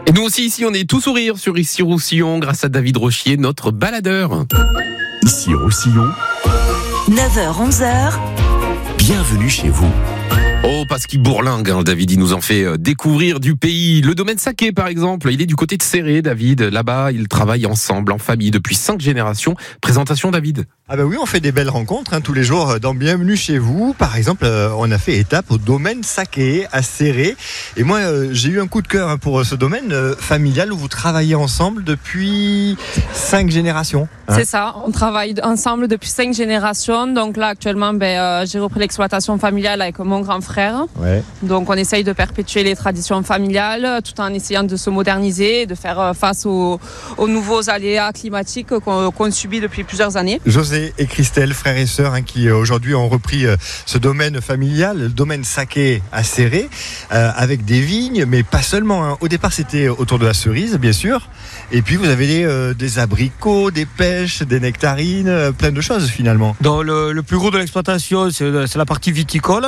Et nous aussi ici, on est tout sourire sur Ici Roussillon grâce à David Rochier, notre baladeur. Ici Roussillon, 9h-11h, bienvenue chez vous. Oh, parce qu'il bourlingue, hein, David, il nous en fait découvrir du pays. Le domaine Saké, par exemple, il est du côté de Céré, David. Là-bas, ils travaillent ensemble, en famille, depuis 5 générations. Présentation, David. Ah bah oui, on fait des belles rencontres tous les jours dans Bienvenue chez vous. Par exemple, on a fait étape au domaine Saké à Céré. Et moi, j'ai eu un coup de cœur pour ce domaine familial où vous travaillez ensemble depuis 5 générations. C'est ça, on travaille ensemble depuis 5 générations. Donc là, actuellement, j'ai repris l'exploitation familiale avec mon grand frère. Ouais. Donc on essaye de perpétuer les traditions familiales tout en essayant de se moderniser, de faire face aux nouveaux aléas climatiques qu'on subit depuis plusieurs années. José et Christelle, frères et sœurs, qui aujourd'hui ont repris ce domaine familial, le domaine Saké à Céré, avec des vignes, mais pas seulement. Au départ, c'était autour de la cerise, bien sûr. Et puis, vous avez des abricots, des pêches, des nectarines, plein de choses finalement. Dans le plus gros de l'exploitation, c'est la partie viticole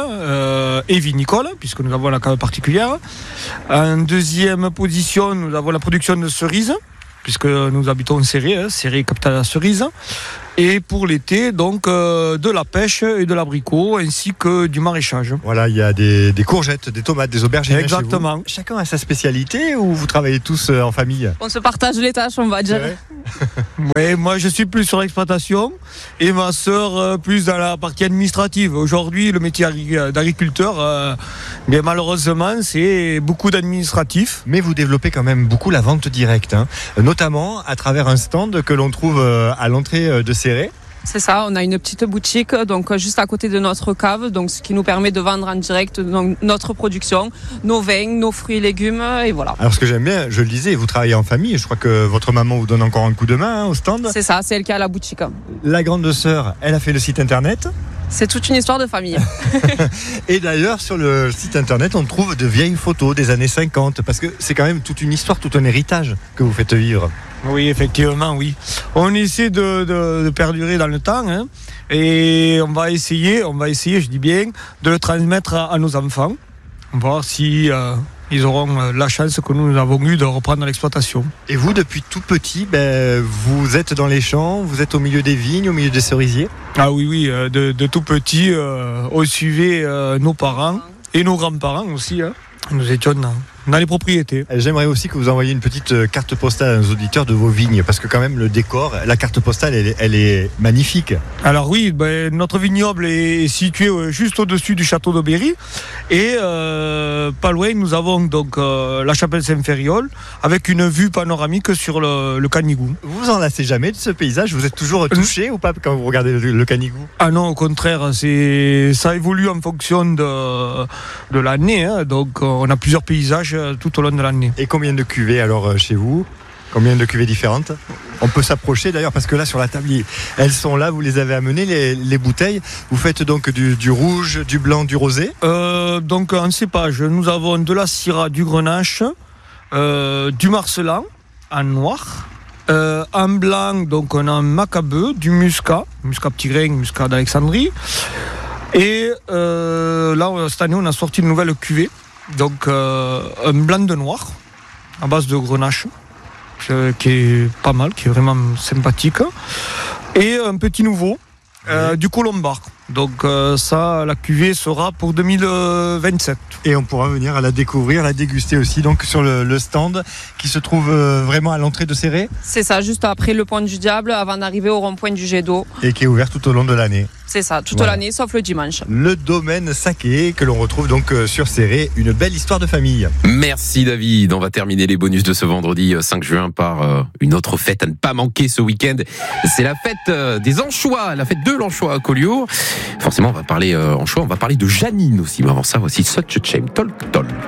et vinicole, puisque nous avons la cave particulière. En deuxième position, nous avons la production de cerises, puisque nous habitons Céré, Céré capitale à la cerise. Et pour l'été, donc de la pêche et de l'abricot, ainsi que du maraîchage. Voilà, il y a des courgettes, des tomates, des aubergines. Exactement. Chez vous. Chacun a sa spécialité ou vous travaillez tous en famille? On se partage les tâches, on va dire. Oui, moi je suis plus sur l'exploitation et ma sœur plus dans la partie administrative. Aujourd'hui, le métier d'agriculteur, mais malheureusement, c'est beaucoup d'administratif. Mais vous développez quand même beaucoup la vente directe, notamment à travers un stand que l'on trouve à l'entrée de Céré. C'est ça, on a une petite boutique donc juste à côté de notre cave, donc ce qui nous permet de vendre en direct donc, notre production, nos vins, nos fruits et légumes, et voilà. Alors ce que j'aime bien, je le disais, vous travaillez en famille, je crois que votre maman vous donne encore un coup de main au stand. C'est ça, c'est elle qui a la boutique. La grande sœur, elle a fait le site internet. C'est toute une histoire de famille. Et d'ailleurs, sur le site internet, on trouve de vieilles photos des années 50, parce que c'est quand même toute une histoire, tout un héritage que vous faites vivre. Oui, effectivement, oui. On essaie de perdurer dans le temps, et on va essayer, je dis bien, de le transmettre à nos enfants, voir si ils auront la chance que nous avons eue de reprendre l'exploitation. Et vous, depuis tout petit, vous êtes dans les champs, vous êtes au milieu des vignes, au milieu des cerisiers? Ah oui, de tout petit, on suivait nos parents et nos grands-parents aussi. Nous étions dans les propriétés. J'aimerais aussi que vous envoyiez une petite carte postale à nos auditeurs de vos vignes, parce que quand même le décor, la carte postale, elle est magnifique. Alors oui, notre vignoble est situé juste au-dessus du château de Berry, et pas loin nous avons donc la chapelle Saint-Ferriol avec une vue panoramique sur le Canigou. Vous en lassez jamais de ce paysage? Vous êtes toujours touché ou pas quand vous regardez le Canigou? Ah non, au contraire, ça évolue en fonction de l'année, donc on a plusieurs paysages tout au long de l'année. Et combien de cuvées alors chez vous? Combien de cuvées différentes? On peut s'approcher d'ailleurs, parce que là sur la table, elles sont là, vous les avez amenées, les bouteilles. Vous faites donc du rouge, du blanc, du rosé? Donc en cépage, nous avons de la Syrah, du Grenache, du Marcelin en noir. En blanc, donc on a un Macabeu, du Muscat petit grain, Muscat d'Alexandrie. Et là, cette année, on a sorti une nouvelle cuvée. Donc un blanc de noir à base de Grenache qui est pas mal, qui est vraiment sympathique, et un petit nouveau du Colombard. Donc ça, la cuvée sera pour 2027. Et on pourra venir à la découvrir, la déguster aussi, donc sur le stand qui se trouve vraiment à l'entrée de Céré. C'est ça, juste après le pont du Diable, avant d'arriver au rond-point du jet d'eau. Et qui est ouvert tout au long de l'année. C'est ça, toute l'année, sauf le dimanche. Le domaine Saké, que l'on retrouve donc sur Céré, une belle histoire de famille. Merci David. On va terminer les bonus de ce vendredi 5 juin par une autre fête à ne pas manquer ce week-end. C'est la fête des anchois, la fête de l'anchois à Collioure. Forcément, on va parler anchois, on va parler de Janine aussi. Mais avant ça, voici Such a Shame, Talk Talk.